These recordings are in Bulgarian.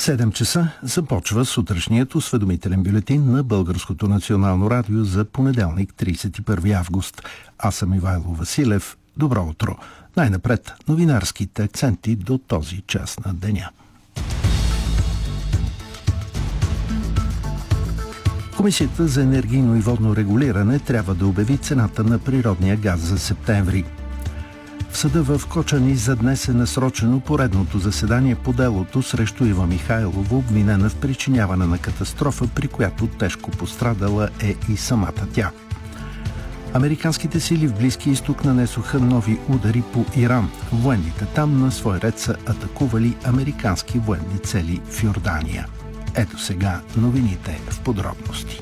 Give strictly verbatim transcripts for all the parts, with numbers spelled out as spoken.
седем часа започва сутрешният осведомителен бюлетин на Българското национално радио за понеделник, тридесет и първи август. Аз съм Ивайло Василев. Добро утро. Най-напред новинарските акценти до този час на деня. Комисията за енергийно и водно регулиране трябва да обяви цената на природния газ за септември. В съда в Кочани за днес е насрочено поредното заседание по делото срещу Ива Михайлова, обвинена в причиняване на катастрофа, при която тежко пострадала е и самата тя. Американските сили в Близкия изток нанесоха нови удари по Иран. Военните там на свой ред са атакували американски военни цели в Йордания. Ето сега новините в подробности.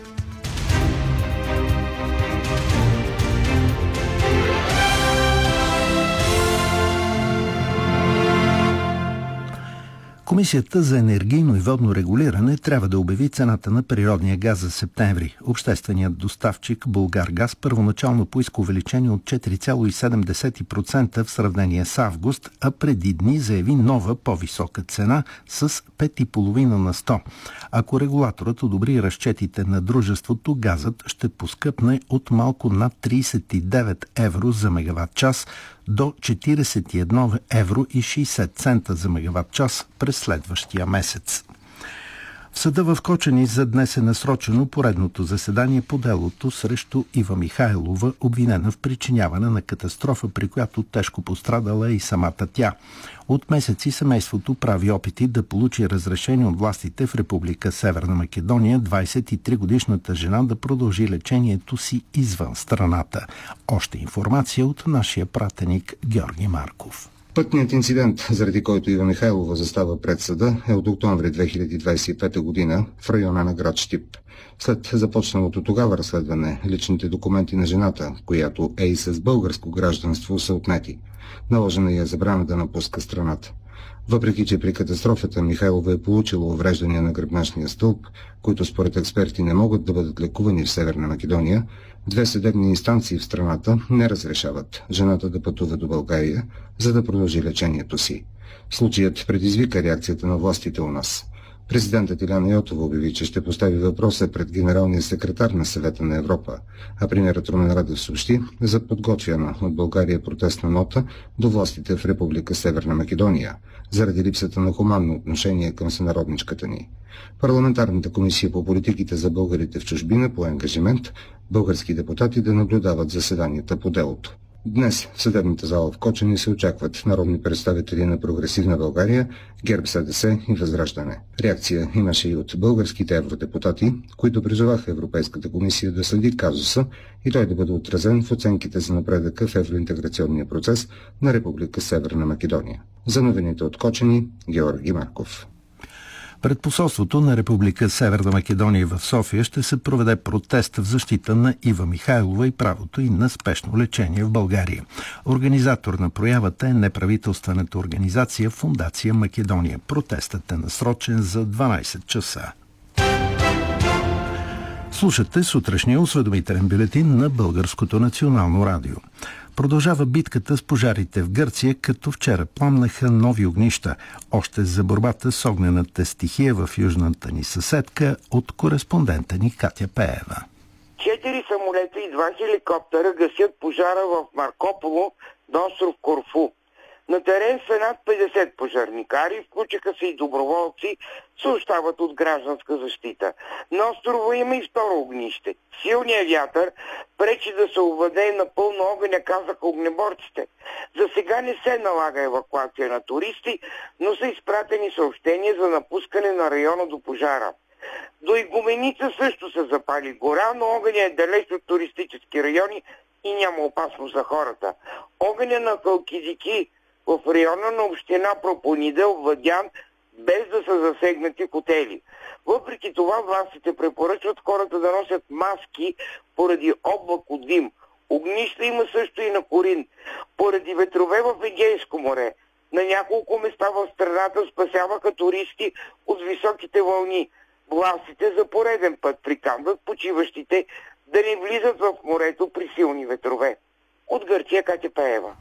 Комисията за енергийно и водно регулиране трябва да обяви цената на природния газ за септември. Общественият доставчик Булгаргаз първоначално поиска увеличение от четири цяло и седем процента в сравнение с август, а преди дни заяви нова по-висока цена с пет цяло и пет на сто. Ако регулаторът одобри разчетите на дружеството, газът ще поскъпне от малко над тридесет и девет евро за мегаватт час до четиридесет и едно евро и шейсет цента за мегаватт час през следващия месец. В съда в Кочани за днес е насрочено поредното заседание по делото срещу Ива Михайлова, обвинена в причиняване на катастрофа, при която тежко пострадала и самата тя. От месеци семейството прави опити да получи разрешение от властите в Република Северна Македония двадесет и три годишната жена да продължи лечението си извън страната. Още информация от нашия пратеник Георги Марков. Пътният инцидент, заради който Ива Михайлова застава пред съда, е от октомври две хиляди двадесет и пета година в района на град Щип. След започналото тогава разследване, личните документи на жената, която е и с българско гражданство, са отнети. Наложена е забрана да напуска страната. Въпреки че при катастрофата Михайлова е получила увреждания на гръбначния стълб, които според експерти не могат да бъдат лекувани в Северна Македония, две съдебни инстанции в страната не разрешават жената да пътува до България, за да продължи лечението си. Случаят предизвика реакцията на властите у нас. Президентът Иляна Йотова обяви, че ще постави въпроса пред генералния секретар на Съвета на Европа, а премиерът Румен Радев съобщи за подготвяна от България протестна нота до властите в Република Северна Македония, заради липсата на хуманно отношение към сънародничката ни. Парламентарната комисия по политиките за българите в чужбина по ангажимент български депутати да наблюдават заседанията по делото. Днес в съдебната зала в Кочани се очакват народни представители на Прогресивна България, ГЕРБ, СДС и Възраждане. Реакция имаше и от българските евродепутати, които призоваха Европейската комисия да следи казуса и той да бъде отразен в оценките за напредъка в евроинтеграционния процес на Република Северна Македония. За новините от Кочани, Георги Марков. Пред посолството на Република Северна Македония в София ще се проведе протест в защита на Ива Михайлова и правото й на спешно лечение в България. Организатор на проявата е неправителствената организация Фондация Македония. Протестът е насрочен за дванадесет часа. Слушате сутрешния осведомителен бюлетин на Българското национално радио. Продължава битката с пожарите в Гърция, като вчера пламнаха нови огнища. Още за борбата с огнената стихия в южната ни съседка от кореспондента ни Катя Пеева. Четири самолета и два хеликоптера гасят пожара в Маркополо на остров Корфу. На терен са над петдесет пожарникари, включиха се и доброволци, съобщават от гражданска защита. На острова има и второ огнище. Силният вятър пречи да се овладее напълно огъня, казаха огнеборците. За сега не се налага евакуация на туристи, но са изпратени съобщения за напускане на района до пожара. До Игуменица също се запали гора, но огъня е далеч от туристически райони и няма опасност за хората. Огъня на Халкидики в района на община Пропонида овладян без да са засегнати хотели. Въпреки това властите препоръчват хората да носят маски поради облак от дим. Огнища има също и на Корин. Поради ветрове в Егейско море на няколко места в страната спасяваха туристи от високите вълни. Властите за пореден път приканват почиващите да не влизат в морето при силни ветрове. От Гърция, Катя Пеева.